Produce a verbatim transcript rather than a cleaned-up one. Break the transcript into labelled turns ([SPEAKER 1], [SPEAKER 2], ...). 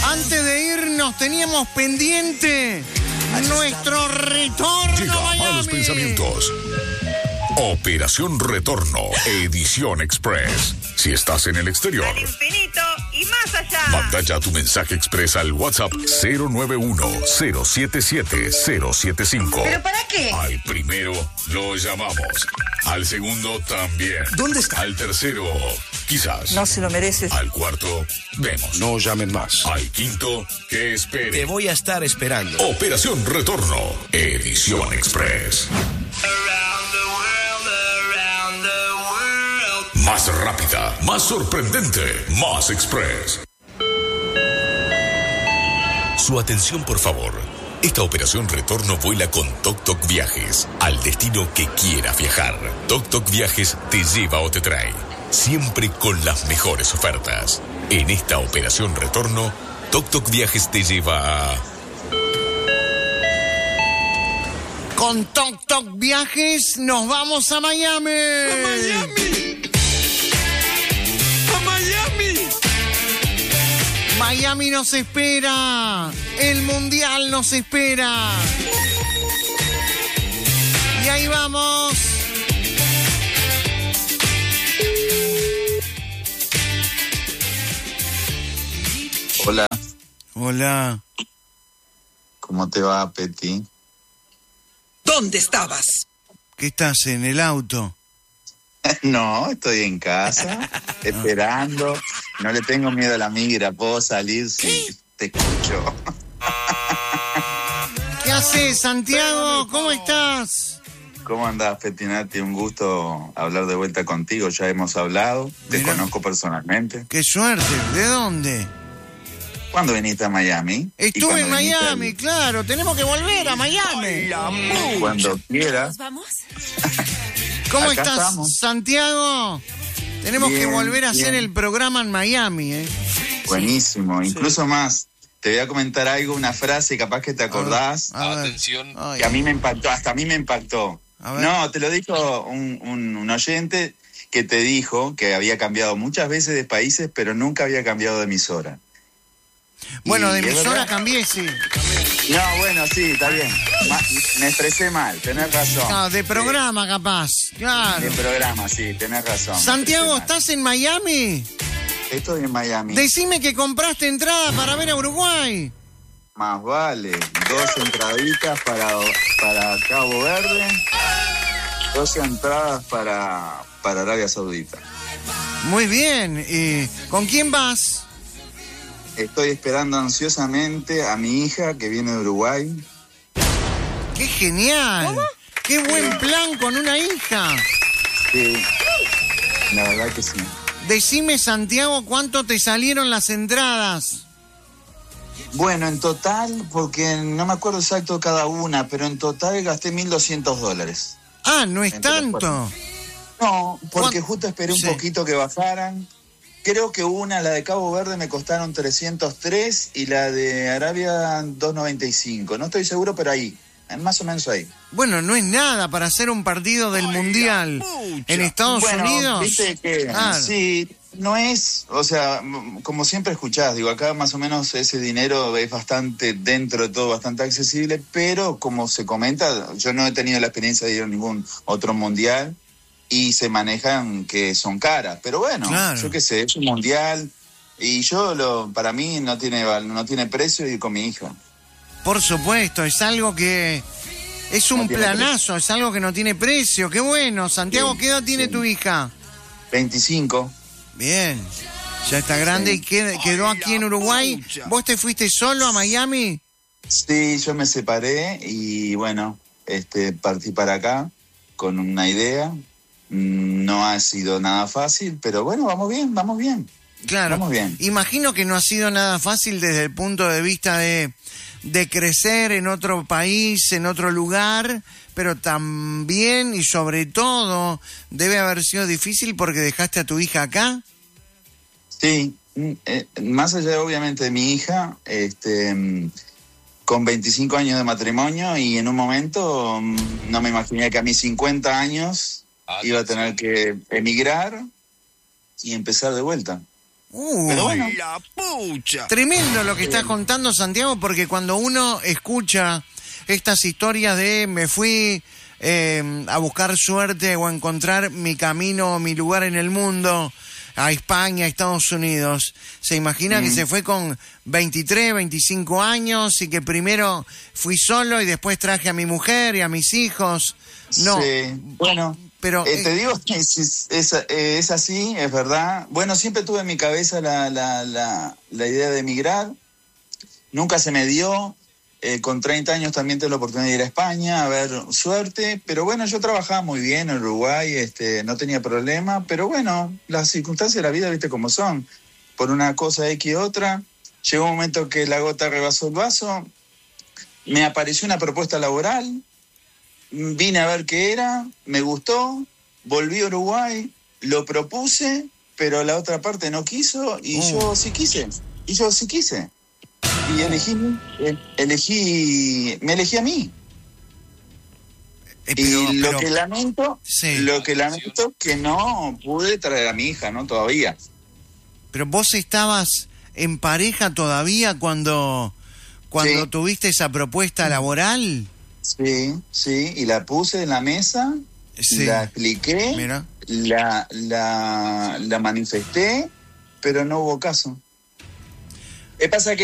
[SPEAKER 1] Antes de irnos teníamos pendiente nuestro retorno.
[SPEAKER 2] Llega
[SPEAKER 1] a Miami.
[SPEAKER 2] Malos Pensamientos. Operación Retorno, edición express. Si estás en el exterior,
[SPEAKER 3] al infinito y más allá.
[SPEAKER 2] manda ya tu mensaje express al WhatsApp cero nueve uno, cero siete siete, cero siete cinco.
[SPEAKER 3] ¿Pero para qué?
[SPEAKER 2] Al primero lo llamamos. Al segundo también.
[SPEAKER 4] ¿Dónde está?
[SPEAKER 2] Al tercero, quizás.
[SPEAKER 3] No se lo mereces.
[SPEAKER 2] Al cuarto, vemos.
[SPEAKER 4] No llamen más.
[SPEAKER 2] Al quinto, que espere.
[SPEAKER 4] Te voy a estar esperando.
[SPEAKER 2] Operación Retorno, edición express. Más rápida, más sorprendente, más express. Su atención, por favor. Esta operación retorno vuela con Toc Toc Viajes al destino que quieras viajar. Toc Toc Viajes te lleva o te trae, siempre con las mejores ofertas. En esta operación retorno, Toc Toc Viajes te lleva a...
[SPEAKER 1] Con Toc Toc Viajes nos vamos a Miami.
[SPEAKER 4] ¡A Miami! ¡A Miami!
[SPEAKER 1] Miami nos espera. El Mundial nos espera. Y ahí vamos.
[SPEAKER 5] Hola,
[SPEAKER 1] Hola.
[SPEAKER 5] ¿cómo te va, Peti?
[SPEAKER 3] ¿Dónde estabas?
[SPEAKER 1] ¿Qué estás en el auto?
[SPEAKER 5] No, estoy en casa, esperando. No le tengo miedo a la migra, puedo salir si te escucho.
[SPEAKER 1] ¿Qué haces, Santiago? ¿Cómo estás?
[SPEAKER 5] ¿Cómo andás, Petinati? Un gusto hablar de vuelta contigo, ya hemos hablado, te
[SPEAKER 1] Mirá.
[SPEAKER 5] conozco personalmente.
[SPEAKER 1] Qué suerte. ¿De dónde?
[SPEAKER 5] ¿Cuándo viniste a Miami? ¿Y
[SPEAKER 1] Estuve
[SPEAKER 5] cuándo
[SPEAKER 1] en Miami,
[SPEAKER 5] viniste
[SPEAKER 1] claro. Tenemos que volver a Miami.
[SPEAKER 5] al- Cuando quieras.
[SPEAKER 3] ¿Vamos?
[SPEAKER 1] ¿Cómo
[SPEAKER 5] Acá
[SPEAKER 1] estás,
[SPEAKER 5] estamos.
[SPEAKER 1] Santiago? Tenemos
[SPEAKER 5] Bien,
[SPEAKER 1] que volver a hacer
[SPEAKER 5] bien.
[SPEAKER 1] el programa en Miami, ¿eh?
[SPEAKER 5] Buenísimo, incluso más. Te voy a comentar algo, una frase, capaz que te acordás.
[SPEAKER 1] A ver.
[SPEAKER 4] Atención.
[SPEAKER 1] Ay,
[SPEAKER 5] Que a mí me impactó, hasta a mí me impactó.
[SPEAKER 1] A ver.
[SPEAKER 5] No, te lo dijo un, un, un oyente que te dijo que había cambiado muchas veces de países, pero nunca había cambiado de emisora.
[SPEAKER 1] Bueno, de
[SPEAKER 5] Y es
[SPEAKER 1] emisora
[SPEAKER 5] verdad.
[SPEAKER 1] cambié, sí.
[SPEAKER 5] No, bueno, sí, está bien. Ma- me expresé mal, tenés razón.
[SPEAKER 1] No, de programa, capaz. Claro.
[SPEAKER 5] De programa, sí, tenés razón. me
[SPEAKER 1] Santiago,
[SPEAKER 5] expresé mal.
[SPEAKER 1] ¿estás en Miami?
[SPEAKER 5] Estoy en Miami.
[SPEAKER 1] Decime que compraste entrada para ver a Uruguay.
[SPEAKER 5] Más vale, dos entraditas para, para Cabo Verde, dos entradas para, para Arabia Saudita.
[SPEAKER 1] Muy bien. ¿Y con quién vas?
[SPEAKER 5] Estoy esperando ansiosamente a mi hija que viene de Uruguay.
[SPEAKER 1] ¡Qué genial! ¡Qué buen plan con una hija!
[SPEAKER 5] Sí, la verdad que sí.
[SPEAKER 1] Decime, Santiago, ¿cuánto te salieron las entradas?
[SPEAKER 5] Bueno, en total, porque no me acuerdo exacto cada una, pero en total gasté mil doscientos dólares.
[SPEAKER 1] Ah, no es
[SPEAKER 5] Entre las
[SPEAKER 1] tanto.
[SPEAKER 5] No, porque
[SPEAKER 1] ¿Cuán-
[SPEAKER 5] justo esperé un
[SPEAKER 1] Sí.
[SPEAKER 5] poquito que bajaran. Creo que una, la de Cabo Verde, me costaron trescientos tres y la de Arabia doscientos noventa y cinco. No estoy seguro, pero ahí, más o menos ahí.
[SPEAKER 1] Bueno, no es nada para hacer un partido del Mundial en Estados
[SPEAKER 5] Bueno,
[SPEAKER 1] Unidos.
[SPEAKER 5] viste que
[SPEAKER 1] Claro.
[SPEAKER 5] sí, no es, o sea, m- como siempre escuchás, digo, acá más o menos ese dinero es bastante, dentro de todo, bastante accesible, pero como se comenta, yo no he tenido la experiencia de ir a ningún otro mundial y se manejan que son caras, pero bueno,
[SPEAKER 1] Claro.
[SPEAKER 5] yo qué sé, es un mundial y yo, lo para mí, no tiene, val- no tiene precio ir con mi hija.
[SPEAKER 1] Por supuesto, es algo que... Es un
[SPEAKER 5] No tiene
[SPEAKER 1] planazo, es algo que no tiene precio. ¡Qué bueno! Santiago,
[SPEAKER 5] Sí,
[SPEAKER 1] ¿qué edad tiene
[SPEAKER 5] sí.
[SPEAKER 1] tu hija?
[SPEAKER 5] veinticinco.
[SPEAKER 1] Bien. Ya está grande y qued- quedó aquí en Uruguay. ¿Vos te fuiste solo a Miami?
[SPEAKER 5] Sí, yo me separé y bueno, este, partí para acá con una idea. Mm, No ha sido nada fácil, pero bueno, vamos bien, vamos bien.
[SPEAKER 1] Claro.
[SPEAKER 5] Vamos bien.
[SPEAKER 1] Imagino que no ha sido nada fácil desde el punto de vista de, de crecer en otro país, en otro lugar, pero también y sobre todo debe haber sido difícil porque dejaste a tu hija acá.
[SPEAKER 5] Sí, mm, eh, más allá obviamente de mi hija, este, mm, con veinticinco años de matrimonio y en un momento mm, no me imaginé que a mis cincuenta años iba a tener que emigrar y empezar de vuelta.
[SPEAKER 1] Uh,
[SPEAKER 5] Pero bueno.
[SPEAKER 4] La pucha.
[SPEAKER 1] Tremendo lo que estás contando, Santiago, porque cuando uno escucha estas historias de me fui eh, a buscar suerte o a encontrar mi camino, mi lugar en el mundo, a España, a Estados Unidos, se imagina mm. que se fue con veintitrés, veinticinco años y que primero fui solo y después traje a mi mujer y a mis hijos. No,
[SPEAKER 5] sí. Bueno, pero eh, te digo que es, es, es, es así, es verdad. Bueno, siempre tuve en mi cabeza la, la, la, la idea de emigrar. Nunca se me dio. Eh, con treinta años también tuve la oportunidad de ir a España a ver suerte. Pero bueno, yo trabajaba muy bien en Uruguay, este, no tenía problema. Pero bueno, las circunstancias de la vida, viste cómo son. Por una cosa X y otra. Llegó un momento que la gota rebasó el vaso. Me apareció una propuesta laboral. Vine a ver qué era, me gustó, volví a Uruguay, lo propuse, pero la otra parte no quiso y oh. yo sí quise, y yo sí quise. Y elegí, elegí, me elegí a mí.
[SPEAKER 1] Eh, pero,
[SPEAKER 5] y lo
[SPEAKER 1] pero,
[SPEAKER 5] que lamento,
[SPEAKER 1] sí.
[SPEAKER 5] lo que lamento que no pude traer a mi hija, ¿no? Todavía.
[SPEAKER 1] Pero vos estabas en pareja todavía cuando, cuando sí. tuviste esa propuesta laboral.
[SPEAKER 5] Sí, sí, y la puse en la mesa, sí. la expliqué, Mira. La, la, la manifesté, pero no hubo caso. ¿Qué pasa que